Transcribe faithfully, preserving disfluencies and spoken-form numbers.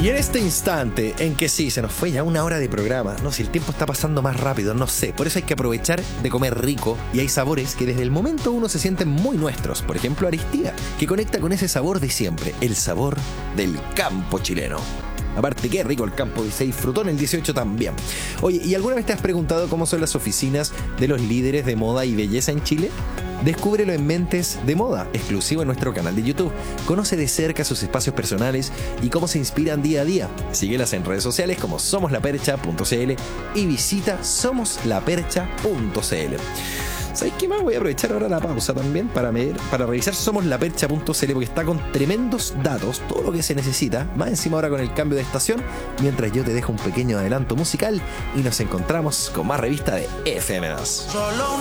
Y en este instante en que sí, se nos fue ya una hora de programa, no, si el tiempo está pasando más rápido, no sé, por eso hay que aprovechar de comer rico, y hay sabores que desde el momento uno se sienten muy nuestros. Por ejemplo, Aristía, que conecta con ese sabor de siempre, el sabor del campo chileno. Aparte, qué rico el campo, y se disfrutó en el dieciocho también. Oye, ¿y alguna vez te has preguntado cómo son las oficinas de los líderes de moda y belleza en Chile? Descúbrelo en Mentes de Moda, exclusivo en nuestro canal de YouTube. Conoce de cerca sus espacios personales y cómo se inspiran día a día. Síguelas en redes sociales como somos la percha punto c l y visita somos la percha punto c l. ¿Sabes qué más? Voy a aprovechar ahora la pausa también para, ver, para revisar somos la percha punto c l, porque está con tremendos datos, todo lo que se necesita, más encima ahora con el cambio de estación, mientras yo te dejo un pequeño adelanto musical y nos encontramos con más revista de F M dos. Solo